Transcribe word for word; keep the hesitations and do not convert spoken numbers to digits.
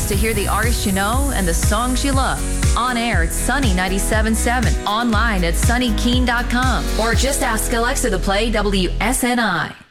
place to hear the artists you know and the songs you love. On air at Sunny ninety-seven point seven, online at sunny keen dot com, or just ask Alexa to play W S N I.